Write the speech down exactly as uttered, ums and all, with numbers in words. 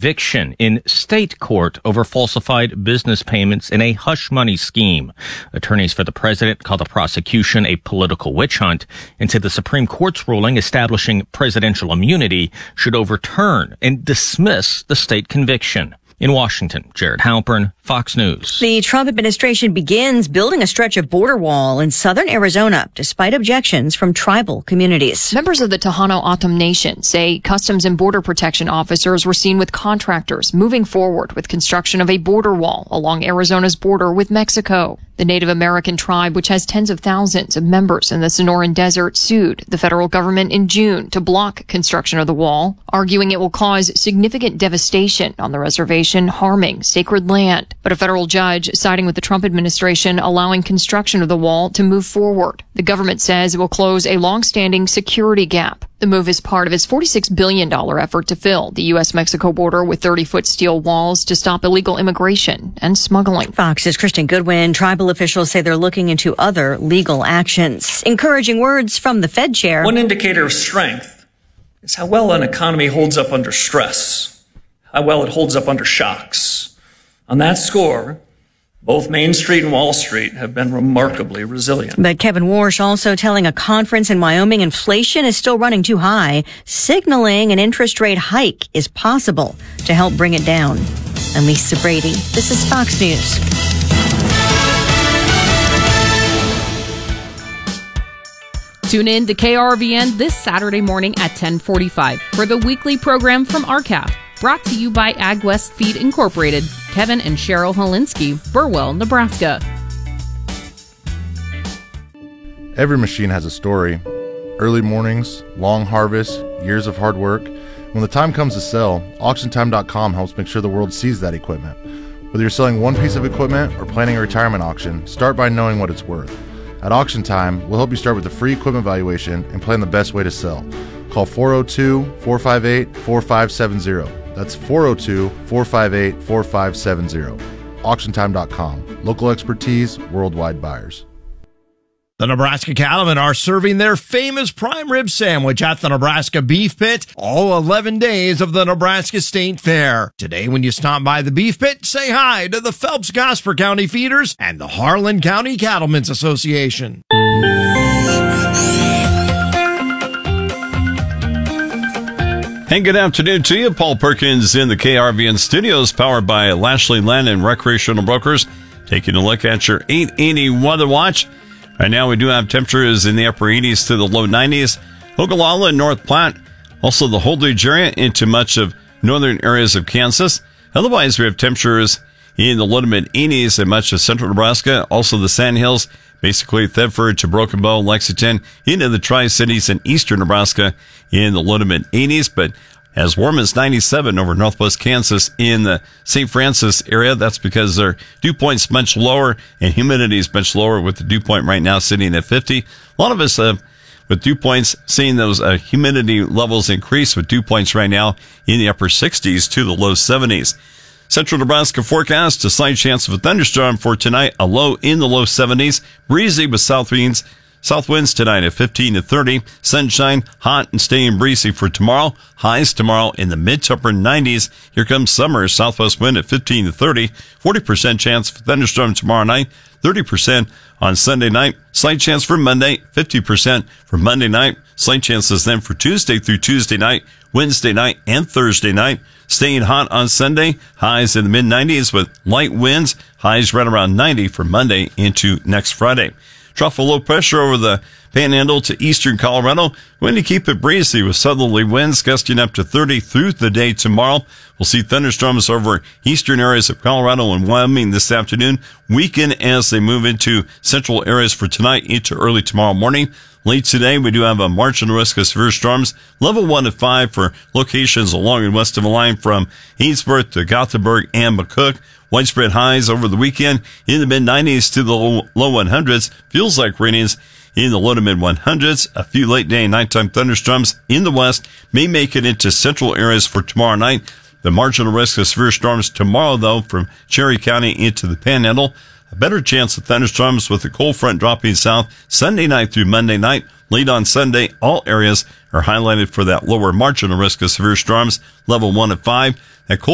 conviction in state court over falsified business payments in a hush money scheme. Attorneys for the president call the prosecution a political witch hunt and said the Supreme Court's ruling establishing presidential immunity should overturn and dismiss the state conviction. In Washington, Jared Halpern, Fox News. The Trump administration begins building a stretch of border wall in southern Arizona, despite objections from tribal communities. Members of the Tohono O'odham Nation say Customs and Border Protection officers were seen with contractors moving forward with construction of a border wall along Arizona's border with Mexico. The Native American tribe, which has tens of thousands of members in the Sonoran Desert, sued the federal government in June to block construction of the wall, arguing it will cause significant devastation on the reservation, harming sacred land. But a federal judge siding with the Trump administration allowing construction of the wall to move forward. The government says it will close a long-standing security gap. The move is part of its forty-six billion dollars effort to fill the U S Mexico border with thirty-foot steel walls to stop illegal immigration and smuggling. Fox's Kristen Goodwin. Tribal officials say they're looking into other legal actions. Encouraging words from the Fed chair. One indicator of strength is how well an economy holds up under stress, how well it holds up under shocks. On that score, both Main Street and Wall Street have been remarkably resilient. But Kevin Warsh also telling a conference in Wyoming inflation is still running too high, signaling an interest rate hike is possible to help bring it down. I'm Lisa Brady. This is Fox News. Tune in to K R V N this Saturday morning at ten forty-five for the weekly program from R C A F. Brought to you by AgWest Feed Incorporated. Kevin and Cheryl Holinsky, Burwell, Nebraska. Every machine has a story. Early mornings, long harvests, years of hard work. When the time comes to sell, auction time dot com helps make sure the world sees that equipment. Whether you're selling one piece of equipment or planning a retirement auction, start by knowing what it's worth. At Auction Time, we'll help you start with a free equipment valuation and plan the best way to sell. Call four oh two, four five eight, four five seven zero. That's four oh two, four five eight, four five seven zero. auction time dot com. Local expertise, worldwide buyers. The Nebraska Cattlemen are serving their famous prime rib sandwich at the Nebraska Beef Pit all eleven days of the Nebraska State Fair. Today, when you stop by the Beef Pit, say hi to the Phelps-Gosper County Feeders and the Harlan County Cattlemen's Association. And good afternoon to you. Paul Perkins in the K R V N studios, powered by Lashley Land and Recreational Brokers. Taking a look at your eight eighty weather watch. Right now we do have temperatures in the upper eighties to the low nineties. Ogallala and North Platte. Also the Holdridge area into much of northern areas of Kansas. Otherwise we have temperatures in the low to mid eighties in much of central Nebraska. Also the Sandhills, basically Thedford to Broken Bow, Lexington, into the Tri-Cities and eastern Nebraska in the low to mid eighties, but as warm as ninety-seven over northwest Kansas in the Saint Francis area. That's because their dew point's much lower and humidity is much lower, with the dew point right now sitting at fifty. A lot of us uh, with dew points seeing those uh, humidity levels increase, with dew points right now in the upper sixties to the low seventies. Central Nebraska forecast, a slight chance of a thunderstorm for tonight, a low in the low seventies, breezy with south winds. South winds tonight at fifteen to thirty. Sunshine, hot and staying breezy for tomorrow. Highs tomorrow in the mid to upper nineties. Here comes summer. Southwest wind at fifteen to thirty. forty percent chance for thunderstorm tomorrow night. thirty percent on Sunday night. Slight chance for Monday. fifty percent for Monday night. Slight chances then for Tuesday through Tuesday night, Wednesday night, and Thursday night. Staying hot on Sunday. Highs in the mid nineties with light winds. Highs right around ninety for Monday into next Friday. Trough of low pressure over the Panhandle to eastern Colorado. Going to keep it breezy with southerly winds gusting up to thirty through the day tomorrow. We'll see thunderstorms over eastern areas of Colorado and Wyoming this afternoon. Weaken as they move into central areas for tonight into early tomorrow morning. Late today, we do have a marginal risk of severe storms. Level one to five for locations along and west of the line from Haynesburg to Gothenburg and McCook. Widespread highs over the weekend in the mid nineties to the low, low one hundreds. Feels like rainings in the low to mid one hundreds. A few late day and nighttime thunderstorms in the west may make it into central areas for tomorrow night. The marginal risk of severe storms tomorrow, though, from Cherry County into the Panhandle. A better chance of thunderstorms with the cold front dropping south Sunday night through Monday night. Late on Sunday, all areas are highlighted for that lower marginal risk of severe storms, level one to five. That cold